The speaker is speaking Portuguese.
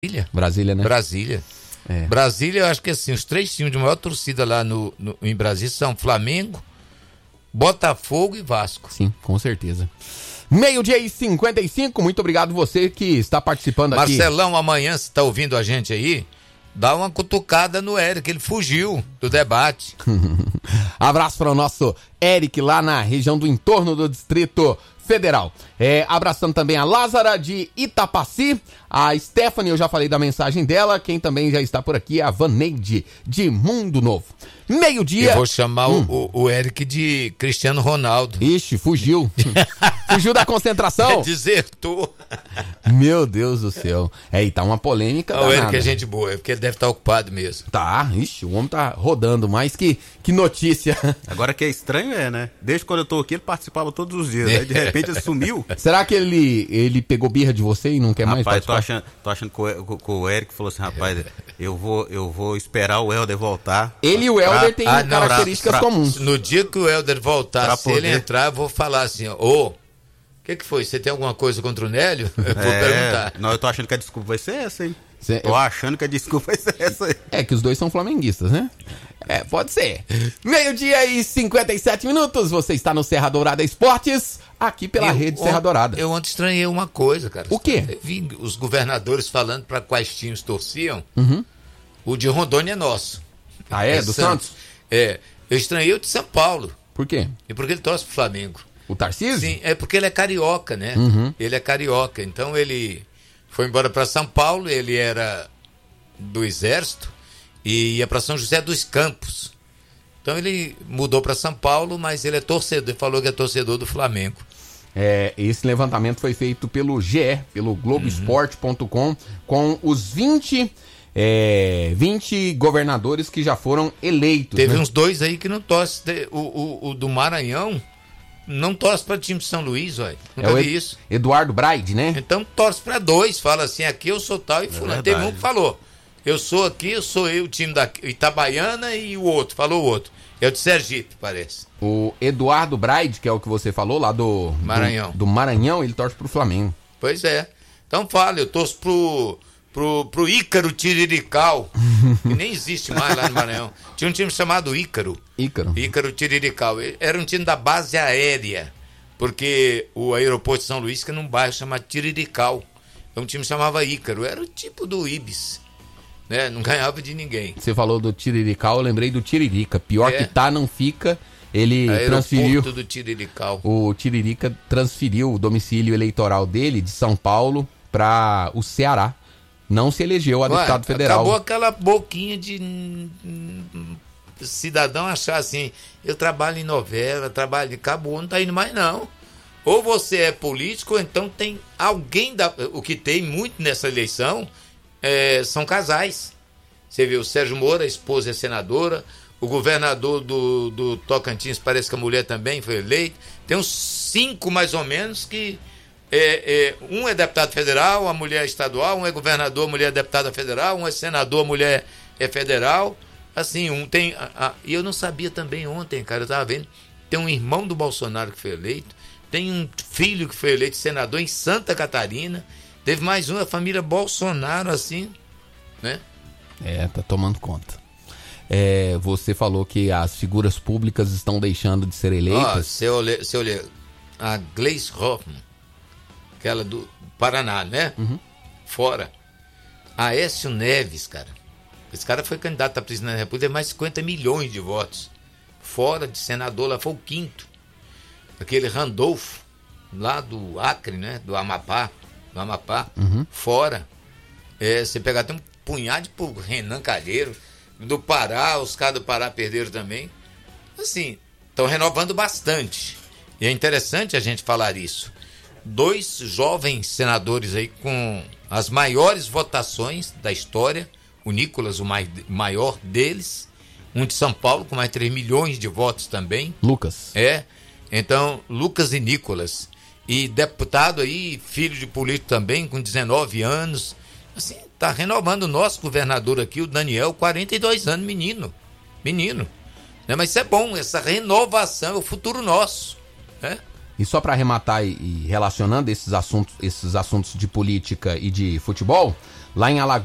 Brasília, né? Brasília. É. Brasília, eu acho que assim, os 3 times de maior torcida lá em Brasília são Flamengo, Botafogo e Vasco. Sim, com certeza. 12:55, muito obrigado você que está participando aqui. Marcelão, amanhã, se está ouvindo a gente aí, dá uma cutucada no Eric, ele fugiu do debate. Abraço para o nosso Eric lá na região do entorno do Distrito Federal. Abraçando também a Lázara de Itapaci, a Stephanie, eu já falei da mensagem dela, quem também já está por aqui é a Vaneide de Mundo Novo. Meio-dia. Eu vou chamar o Eric de Cristiano Ronaldo. Ixi, fugiu. Fugiu da concentração. Desertou. Meu Deus do céu. E tá uma polêmica danada. O Eric é gente boa, é porque ele deve estar ocupado mesmo. Tá, ixi, o homem tá rodando mais que notícia. Agora que é estranho né? Desde quando eu tô aqui ele participava todos os dias, né? De repente ele sumiu. Será que ele pegou birra de você e não quer mais participar? Rapaz, tô achando que o Eric falou assim, rapaz, eu vou esperar o Helder voltar. Ele e o Helder têm características comuns. No dia que o Helder voltar, se ele entrar, eu vou falar assim, o que foi? Você tem alguma coisa contra o Nélio? Eu vou perguntar. Não, eu tô achando que a desculpa vai ser essa, hein? Tô achando que a desculpa vai ser essa aí. É que os dois são flamenguistas, né? Pode ser. 12:57, você está no Serra Dourada Esportes, aqui pela rede Serra Dourada. Eu ontem estranhei uma coisa, cara. O quê? Eu vi os governadores falando para quais times torciam. O de Rondônia é nosso. Ah, do Santos? Eu estranhei o de São Paulo. Por quê? E porque ele torce pro Flamengo. O Tarcísio? Sim, é porque ele é carioca, né? Ele é carioca, então ele foi embora para São Paulo, ele era do Exército e ia para São José dos Campos. Então ele mudou para São Paulo, mas ele é torcedor, ele falou que é torcedor do Flamengo. Esse levantamento foi feito pelo GE, pelo Globoesporte.com, com os 20 governadores que já foram eleitos. Teve uns 2 aí que não torcem. O do Maranhão não torce para o time de São Luís, olha. Nunca vi isso. Eduardo Braide, né? Então torce para 2, fala assim, aqui eu sou tal e fulano. Teve um que falou, eu sou aqui, o time da Itabaiana e o outro, falou o outro. É o de Sergipe, parece. O Eduardo Braide, que é o que você falou lá do Maranhão. Do Maranhão, ele torce pro Flamengo. Pois é. Então fala, eu torço pro Ícaro Tirirical, que nem existe mais lá no Maranhão. Tinha um time chamado Ícaro. Ícaro Tirirical. Era um time da base aérea, porque o aeroporto de São Luís fica num bairro chamado Tirirical. Então um time chamava Ícaro. Era o tipo do Ibis, né? Não ganhava de ninguém. Você falou do Tirirical, eu lembrei do Tiririca. Pior que tá, não fica. Ele transferiu. Do Tirirical. O Tiririca transferiu o domicílio eleitoral dele de São Paulo para o Ceará. Não se elegeu a deputado federal. Acabou aquela boquinha de cidadão achar assim, eu trabalho em novela, acabou, não tá indo mais não. Ou você é político, ou então tem alguém, o que tem muito nessa eleição, são casais. Você vê o Sérgio Moro, a esposa é senadora, o governador do Tocantins, parece que a mulher também foi eleita. Tem uns 5 mais ou menos que um é deputado federal, a mulher é estadual, um é governador, a mulher é deputada federal, um é senador, a mulher é federal. Assim, e eu não sabia também ontem, cara, eu tava vendo, tem um irmão do Bolsonaro que foi eleito, tem um filho que foi eleito senador em Santa Catarina, teve mais um, a família Bolsonaro, assim, né? Tá tomando conta. Você falou que as figuras públicas estão deixando de ser eleitas. Se eu ler a Gleisi Hoffmann, aquela do Paraná, né? Fora. Aécio Neves, cara. Esse cara foi candidato a presidente da República, teve mais de 50 milhões de votos. Fora de senador, lá foi o 5º. Aquele Randolfo, lá do Acre, né? Do Amapá. Fora. Você pegar até um punhado pro Renan Calheiro. Do Pará, os caras do Pará perderam também. Assim, estão renovando bastante. E é interessante a gente falar isso. 2 jovens senadores aí com as maiores votações da história. O Nicolas, o maior deles. Um de São Paulo, com mais de 3 milhões de votos também. Lucas. Então, Lucas e Nicolas. E deputado aí, filho de político também, com 19 anos. Assim, tá renovando o nosso governador aqui, o Daniel, 42 anos, menino. Né? Mas isso é bom, essa renovação é o futuro nosso, né? E só para arrematar e relacionando esses assuntos de política e de futebol, lá em Alagoas.